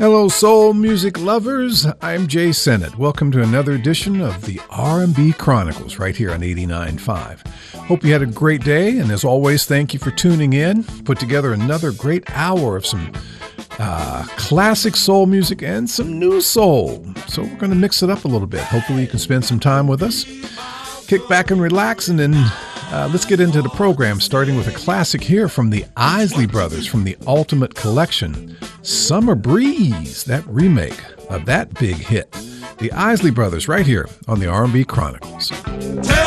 Hello, soul music lovers. I'm Jay Sennett. Welcome to another edition of the R&B Chronicles right here on 89.5. Hope you had a great day, and as always, thank you for tuning in. Put together another great hour of some classic soul music and some new soul. So we're going to mix it up a little bit. Hopefully you can spend some time with us. Kick back and relax, and then let's get into the program, starting with a classic here from the Isley Brothers from the Ultimate Collection, Summer Breeze, that remake of that big hit. The Isley Brothers right here on the R&B Chronicles.